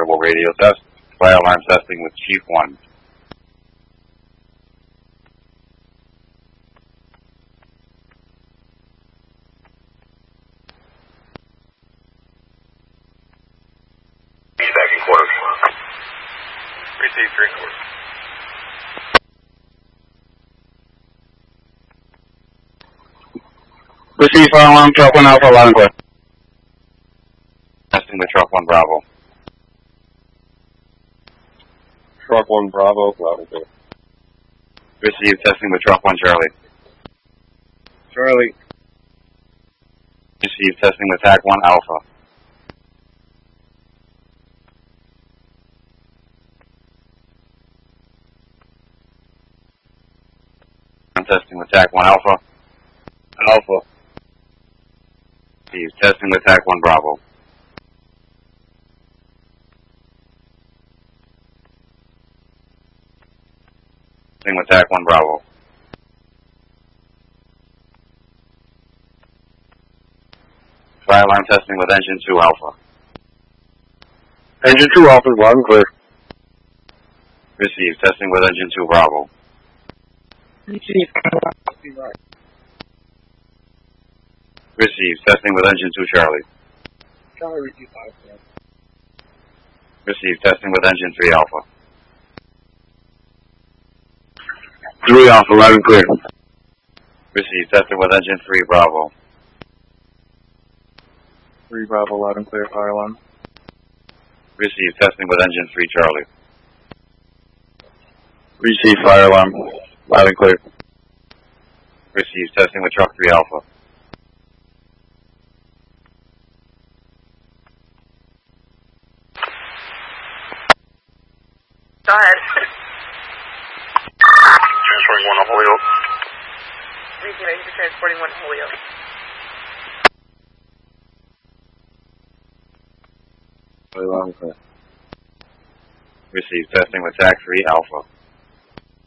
portable radio test. Fire alarm testing with Chief 1. Back in quarters. Receive 3 quarters. Receive fire alarm, truck 1 Alpha, loud and clear. Testing with truck 1 Bravo. Truck 1 Bravo, loud and clear. Receive testing with truck 1 Charlie. Charlie. Receive testing with TAC 1 Alpha. I'm testing with TAC 1 Alpha. Alpha. Receive testing with TAC 1 Bravo. Testing with TAC 1 Bravo. Fire alarm testing with engine 2 Alpha. Engine 2 Alpha, loud and clear. Receive testing with engine 2 Bravo. Receive. Receive testing with engine 2 Charlie. Charlie, receive 5. Receive testing with engine 3 Alpha. 3 Alpha, loud and clear. Receive testing with engine 3 Bravo. 3 Bravo, loud and clear, fire alarm. Receive testing with engine 3 Charlie. Receive fire alarm, loud and clear. Receive testing with truck 3 Alpha. Go ahead. Transferring 1 to Holyoke. Receive, you're transporting 1 to Holyoke. Loud and clear. Receive testing with TAC 3 Alpha.